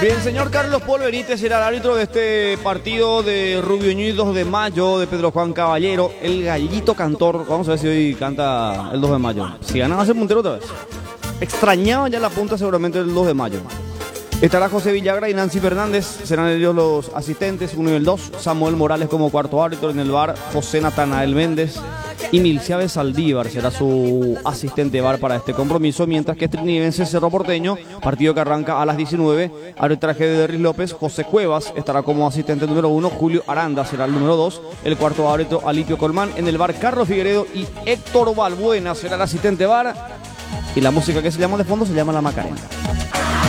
Bien, señor Carlos Paul Benítez será el árbitro de este partido de Rubio Ñuy 2 de mayo de Pedro Juan Caballero, el gallito cantor. Vamos a ver si hoy canta el 2 de mayo. Si ganan a ser puntero otra vez. Extrañaba ya la punta seguramente el 2 de mayo. Estará José Villagra y Nancy Fernández, serán ellos los asistentes, 1 y el 2. Samuel Morales como cuarto árbitro en el VAR, José Natanael Méndez y Milciave Saldívar será su asistente VAR para este compromiso, mientras que Trinidense Cerro Porteño, partido que arranca a las 19, arbitraje de Derris López. José Cuevas estará como asistente número 1, Julio Aranda será el número 2, el cuarto árbitro Alipio Colmán, en el VAR Carlos Figueredo y Héctor Balbuena será el asistente VAR, y la música que se llama de fondo se llama La Macarena.